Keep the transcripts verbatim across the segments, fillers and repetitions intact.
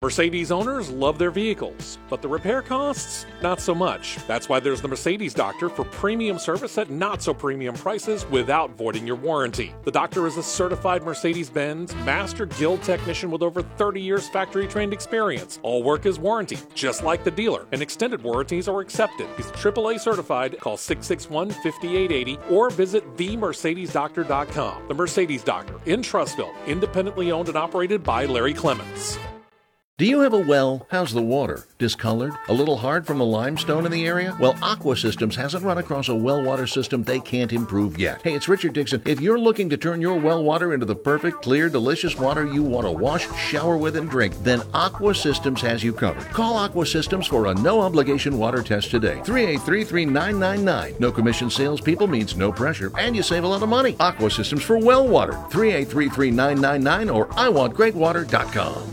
Mercedes owners love their vehicles, but the repair costs, not so much. That's why there's the Mercedes Doctor for premium service at not-so-premium prices without voiding your warranty. The Doctor is a certified Mercedes-Benz Master Guild technician with over thirty years factory-trained experience. All work is warranted, just like the dealer, and extended warranties are accepted. He's triple A certified. Call six six one, five eight eight zero or visit the mercedes doctor dot com. The Mercedes Doctor in Trussville, independently owned and operated by Larry Clements. Do you have a well? How's the water? Discolored? A little hard from the limestone in the area? Well, Aqua Systems hasn't run across a well water system they can't improve yet. Hey, it's Richard Dixon. If you're looking to turn your well water into the perfect, clear, delicious water you want to wash, shower with, and drink, then Aqua Systems has you covered. Call Aqua Systems for a no-obligation water test today. three eight three, three nine nine nine. No commission salespeople means no pressure, and you save a lot of money. Aqua Systems for well water. three eight three, three nine nine nine or I want great water dot com.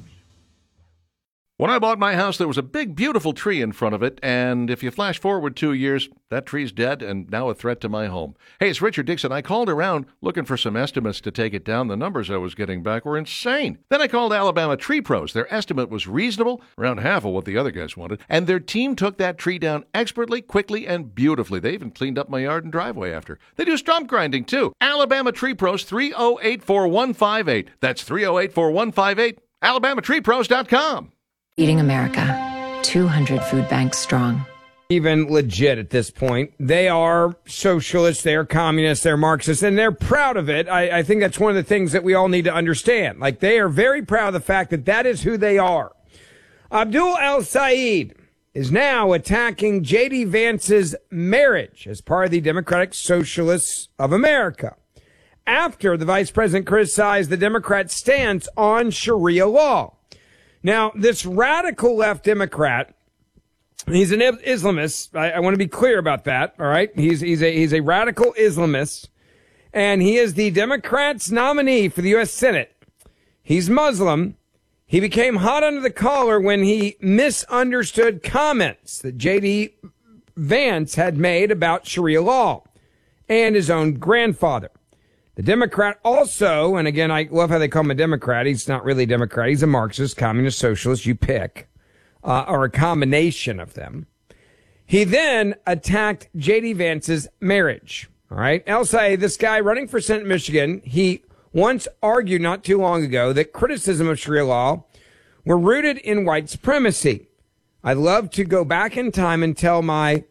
When I bought my house, there was a big, beautiful tree in front of it, and if you flash forward two years, that tree's dead and now a threat to my home. Hey, it's Richard Dixon. I called around looking for some estimates to take it down. The numbers I was getting back were insane. Then I called Alabama Tree Pros. Their estimate was reasonable, around half of what the other guys wanted, and their team took that tree down expertly, quickly, and beautifully. They even cleaned up my yard and driveway after. They do stump grinding, too. Alabama Tree Pros, three oh eight, four one five eight. That's three oh eight, four one five eight. alabama tree pros dot com. Feeding America, two hundred food banks strong. Even legit at this point. They are socialists, they're communists, they're Marxists, and they're proud of it. I, I think that's one of the things that we all need to understand. Like, they are very proud of the fact that that is who they are. Abdul El-Sayed is now attacking J D. Vance's marriage as part of the Democratic Socialists of America, after the vice president criticized the Democrats' stance on Sharia law. Now, this radical left Democrat, he's an Islamist. I, I want to be clear about that. All right. He's, he's a, he's a radical Islamist, and he is the Democrats' nominee for the U S Senate. He's Muslim. He became hot under the collar when he misunderstood comments that J D. Vance had made about Sharia law and his own grandfather. The Democrat also, and again, I love how they call him a Democrat. He's not really a Democrat. He's a Marxist, communist, socialist, you pick, uh, or a combination of them. He then attacked J D. Vance's marriage. All right. El-Sayed, this guy running for Senate, Michigan, he once argued not too long ago that criticism of Sharia law were rooted in white supremacy. I'd love to go back in time and tell my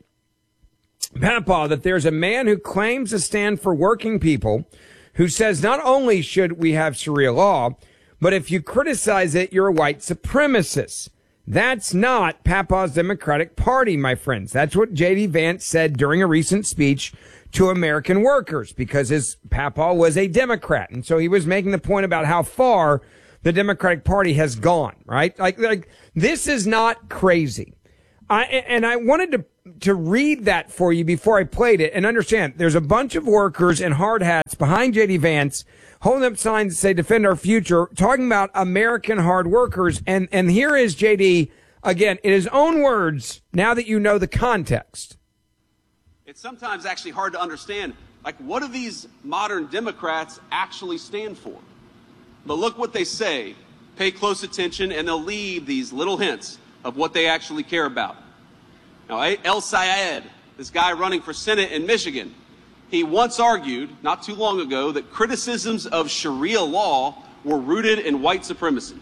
Papa that there's a man who claims to stand for working people, who says not only should we have Sharia law, but if you criticize it, you're a white supremacist. That's not Papa's Democratic Party, my friends. That's what J D. Vance said during a recent speech to American workers, because his Papa was a Democrat. And so he was making the point about how far the Democratic Party has gone, right? Like, like this is not crazy. I, and I wanted to to read that for you before I played it, and understand there's a bunch of workers in hard hats behind J D. Vance holding up signs that say defend our future, talking about American hard workers. And, and here is J D again in his own words, now that you know the context. It's sometimes actually hard to understand, like, what do these modern Democrats actually stand for? But look what they say. Pay close attention, and they'll leave these little hints of what they actually care about. Now, El-Sayed, this guy running for Senate in Michigan, he once argued, not too long ago, that criticisms of Sharia law were rooted in white supremacy.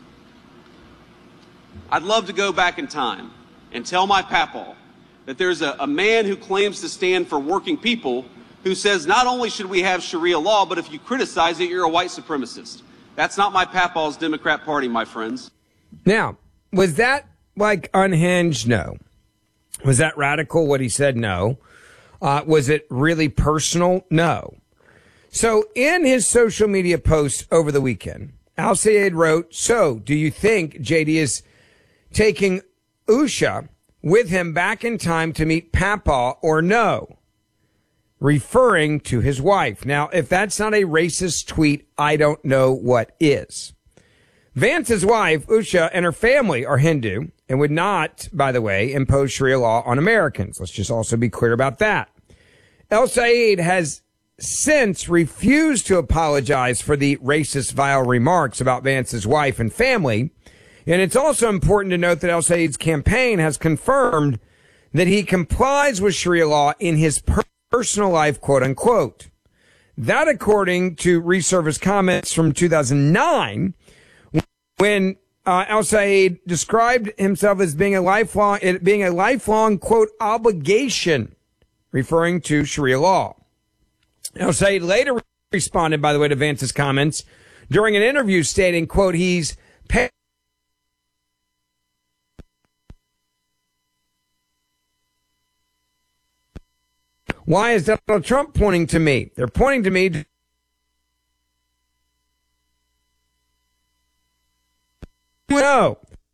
I'd love to go back in time and tell my Papa that there's a, a man who claims to stand for working people who says not only should we have Sharia law, but if you criticize it, you're a white supremacist. That's not my Papa's Democrat Party, my friends. Now, was that like unhinged? No. Was that radical what he said? No. Uh, was it really personal? No. So in his social media posts over the weekend, El-Sayed wrote, so do you think J D is taking Usha with him back in time to meet Papa or no? Referring to his wife. Now, if that's not a racist tweet, I don't know what is. Vance's wife, Usha, and her family are Hindu and would not, by the way, impose Sharia law on Americans. Let's just also be clear about that. El-Sayed has since refused to apologize for the racist, vile remarks about Vance's wife and family, And it's also important to note that al-Sayed's campaign has confirmed that he complies with Sharia law in his per- personal life, quote unquote. That, according to Resurface comments from two thousand nine, when uh, al-Sayed described himself as being a lifelong, it being a lifelong, quote, obligation, referring to Sharia law. Al-Sayed later responded, by the way, to Vance's comments during an interview stating, quote, he's pay- Why is Donald Trump pointing to me? They're pointing to me. To- no.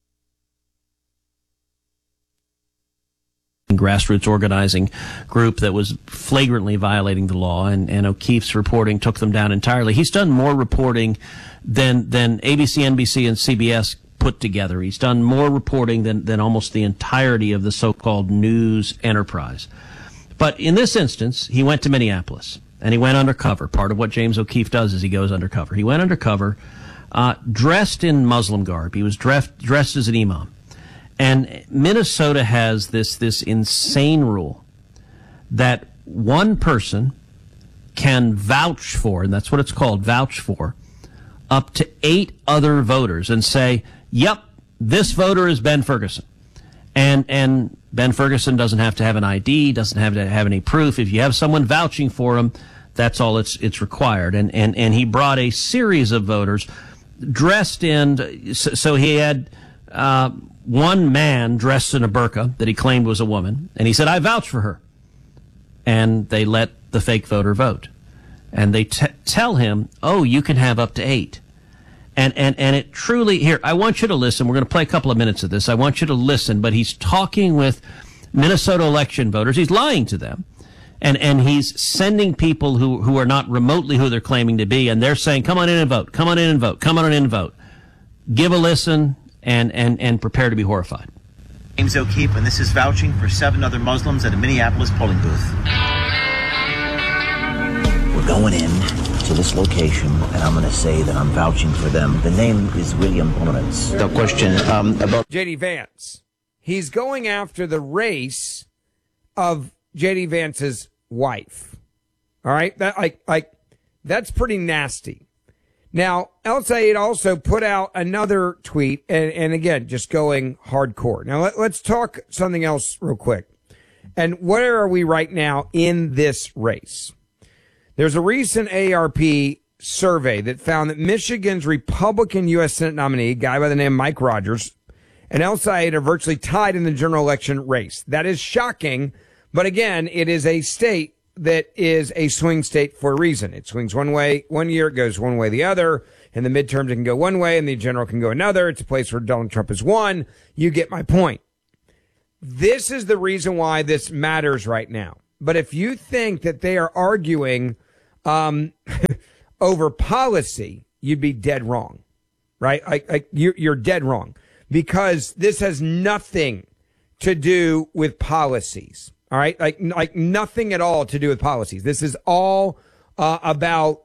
Grassroots organizing group that was flagrantly violating the law, and, and O'Keefe's reporting took them down entirely. He's done more reporting than than A B C, N B C, and C B S put together. He's done more reporting than, than almost the entirety of the so-called news enterprise. But in this instance, he went to Minneapolis, and he went undercover. Part of what James O'Keefe does is he goes undercover. He went undercover, uh, dressed in Muslim garb. He was dressed, dressed as an imam. And Minnesota has this, this insane rule that one person can vouch for, and that's what it's called, vouch for, up to eight other voters and say, yep, this voter is Ben Ferguson. And, and Ben Ferguson doesn't have to have an I D, doesn't have to have any proof. If you have someone vouching for him, that's all it's, it's required. And, and, and he brought a series of voters dressed in, so, so he had, uh, one man dressed in a burqa that he claimed was a woman, and he said, I vouch for her. And they let the fake voter vote. And they t- tell him, oh, you can have up to eight. And, and, and it truly, here, I want you to listen. We're going to play a couple of minutes of this. I want you to listen, but he's talking with Minnesota election voters. He's lying to them. And, and he's sending people who, who are not remotely who they're claiming to be. And they're saying, come on in and vote. Come on in and vote. Come on in and vote. Give a listen and, and, and prepare to be horrified. James O'Keefe, and this is vouching for seven other Muslims at a Minneapolis polling booth. We're going in to this location, and I'm going to say that I'm vouching for them. The name is William Lawrence. The question um, about J D Vance. He's going after the race of J D Vance's wife. All right, that like like that's pretty nasty. Now, al-Sayed also put out another tweet, and, and again, just going hardcore. Now, let, let's talk something else real quick. And where are we right now in this race? There's a recent A A R P survey that found that Michigan's Republican U S Senate nominee, a guy by the name of Mike Rogers, and al-Sayed are virtually tied in the general election race. That is shocking, but again, it is a state that is a swing state for a reason. It swings one way one year, it goes one way the other. In the midterms, it can go one way, and the general can go another. It's a place where Donald Trump has won. You get my point. This is the reason why this matters right now. But if you think that they are arguing um, over policy, you'd be dead wrong, right? Like, like you're, you're dead wrong, because this has nothing to do with policies. All right. Like, like nothing at all to do with policies. This is all uh, about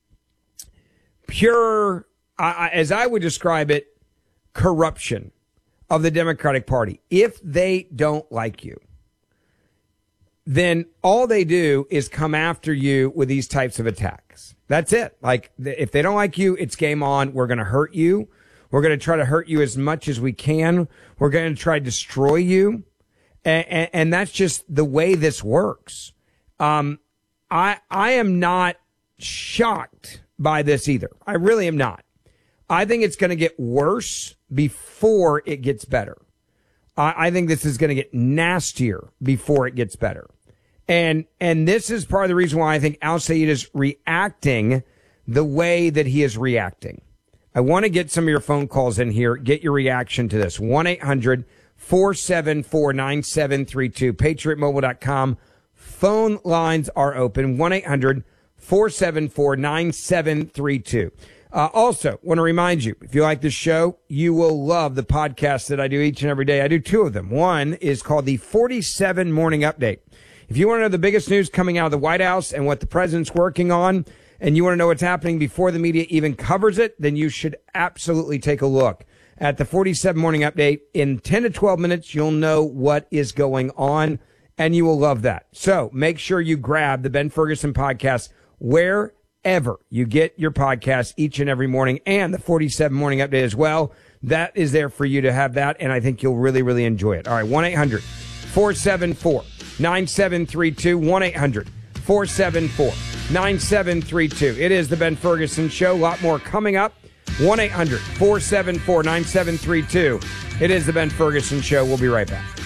pure, uh, as I would describe it, corruption of the Democratic Party. If they don't like you, then all they do is come after you with these types of attacks. That's it. Like, if they don't like you, it's game on. We're going to hurt you. We're going to try to hurt you as much as we can. We're going to try to destroy you. And, and, and that's just the way this works. Um, I, I am not shocked by this either. I really am not. I think it's going to get worse before it gets better. I, I think this is going to get nastier before it gets better. And, and this is part of the reason why I think al-Sayed is reacting the way that he is reacting. I want to get some of your phone calls in here. Get your reaction to this. one eight hundred four seven four nine seven three two. patriot mobile dot com. Phone lines are open. one eight hundred four seven four nine seven three two. Uh, also, want to remind you, if you like this show, you will love the podcast that I do each and every day. I do two of them. One is called the forty-seven Morning Update. If you want to know the biggest news coming out of the White House and what the president's working on, and you want to know what's happening before the media even covers it, then you should absolutely take a look at the forty-seven Morning Update. In ten to twelve minutes, you'll know what is going on, and you will love that. So make sure you grab the Ben Ferguson podcast wherever you get your podcast each and every morning, and the forty-seven Morning Update as well. That is there for you to have that, and I think you'll really, really enjoy it. All right, one eight hundred four seven four nine seven three two, one eight hundred four seven four nine seven three two. It is the Ben Ferguson Show. A lot more coming up. one eight hundred four seven four nine seven three two. It is the Ben Ferguson Show. We'll be right back.